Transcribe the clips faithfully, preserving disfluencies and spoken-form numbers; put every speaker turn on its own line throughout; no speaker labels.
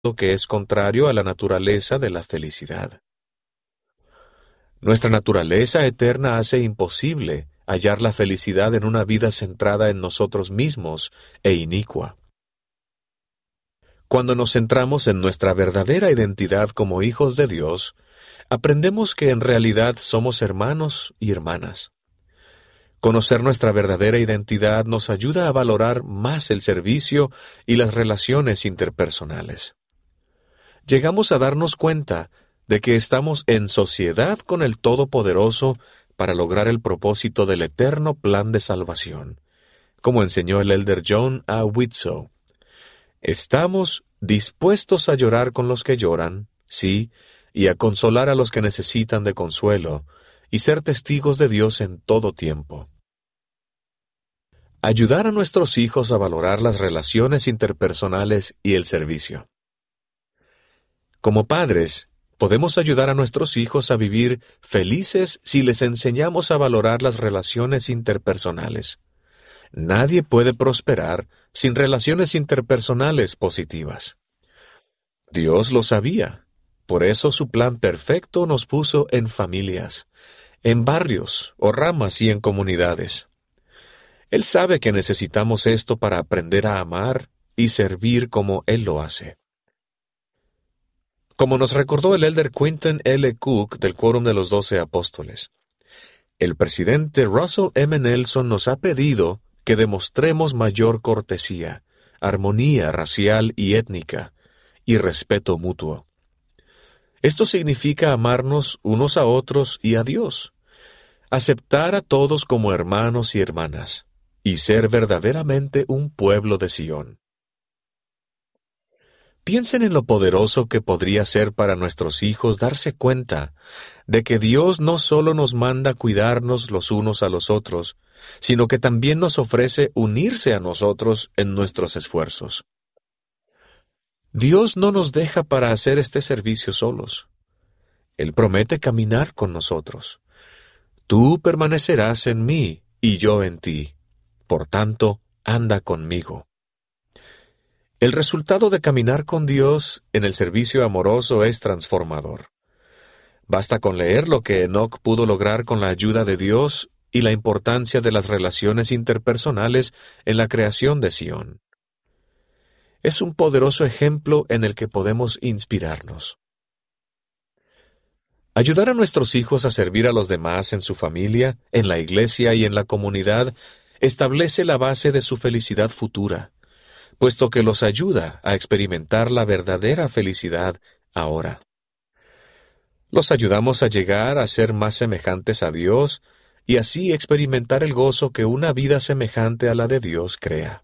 que es contrario a la naturaleza de la felicidad. Nuestra naturaleza eterna hace imposible hallar la felicidad en una vida centrada en nosotros mismos e inicua. Cuando nos centramos en nuestra verdadera identidad como hijos de Dios, aprendemos que en realidad somos hermanos y hermanas. Conocer nuestra verdadera identidad nos ayuda a valorar más el servicio y las relaciones interpersonales. Llegamos a darnos cuenta de que estamos en sociedad con el Todopoderoso para lograr el propósito del eterno plan de salvación, como enseñó el elder John A. Widtsoe. Estamos dispuestos a llorar con los que lloran, sí, y a consolar a los que necesitan de consuelo, y ser testigos de Dios en todo tiempo. Ayudar a nuestros hijos a valorar las relaciones interpersonales y el servicio. Como padres, podemos ayudar a nuestros hijos a vivir felices si les enseñamos a valorar las relaciones interpersonales. Nadie puede prosperar sin relaciones interpersonales positivas. Dios lo sabía. Por eso su plan perfecto nos puso en familias, en barrios o ramas y en comunidades. Él sabe que necesitamos esto para aprender a amar y servir como Él lo hace. Como nos recordó el elder Quinton L. Cook del Quórum de los Doce Apóstoles, el presidente Russell M. Nelson nos ha pedido que demostremos mayor cortesía, armonía racial y étnica, y respeto mutuo. Esto significa amarnos unos a otros y a Dios, aceptar a todos como hermanos y hermanas, y ser verdaderamente un pueblo de Sión. Piensen en lo poderoso que podría ser para nuestros hijos darse cuenta de que Dios no solo nos manda cuidarnos los unos a los otros, sino que también nos ofrece unirse a nosotros en nuestros esfuerzos. Dios no nos deja para hacer este servicio solos. Él promete caminar con nosotros. Tú permanecerás en mí y yo en ti. Por tanto, anda conmigo. El resultado de caminar con Dios en el servicio amoroso es transformador. Basta con leer lo que Enoc pudo lograr con la ayuda de Dios y la importancia de las relaciones interpersonales en la creación de Sión. Es un poderoso ejemplo en el que podemos inspirarnos. Ayudar a nuestros hijos a servir a los demás en su familia, en la iglesia y en la comunidad establece la base de su felicidad futura, puesto que los ayuda a experimentar la verdadera felicidad ahora. Los ayudamos a llegar a ser más semejantes a Dios y así experimentar el gozo que una vida semejante a la de Dios crea.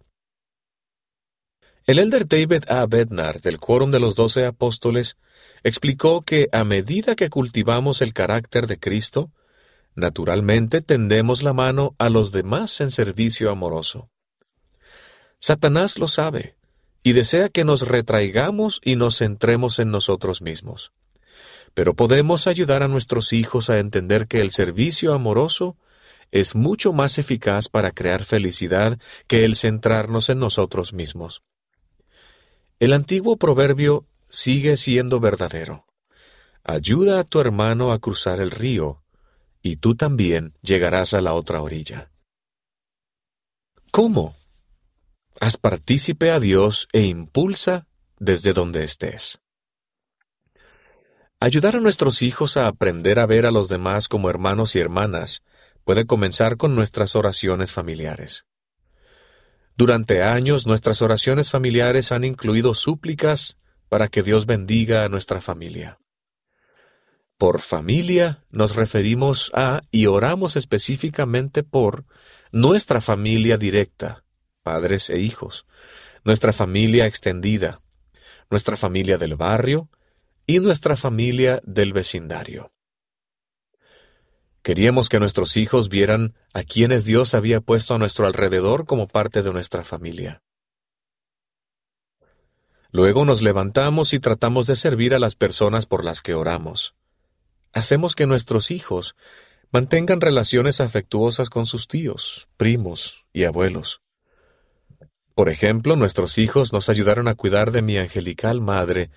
El elder David A. Bednar, del Quórum de los Doce Apóstoles, explicó que a medida que cultivamos el carácter de Cristo, naturalmente tendemos la mano a los demás en servicio amoroso. Satanás lo sabe, y desea que nos retraigamos y nos centremos en nosotros mismos. Pero podemos ayudar a nuestros hijos a entender que el servicio amoroso es mucho más eficaz para crear felicidad que el centrarnos en nosotros mismos. El antiguo proverbio sigue siendo verdadero. Ayuda a tu hermano a cruzar el río, y tú también llegarás a la otra orilla. ¿Cómo? Haz partícipe a Dios e impulsa desde donde estés. Ayudar a nuestros hijos a aprender a ver a los demás como hermanos y hermanas puede comenzar con nuestras oraciones familiares. Durante años, nuestras oraciones familiares han incluido súplicas para que Dios bendiga a nuestra familia. Por familia nos referimos a y oramos específicamente por nuestra familia directa, padres e hijos, nuestra familia extendida, nuestra familia del barrio y nuestra familia del vecindario. Queríamos que nuestros hijos vieran a quienes Dios había puesto a nuestro alrededor como parte de nuestra familia. Luego nos levantamos y tratamos de servir a las personas por las que oramos. Hacemos que nuestros hijos mantengan relaciones afectuosas con sus tíos, primos y abuelos. Por ejemplo, nuestros hijos nos ayudaron a cuidar de mi angelical madre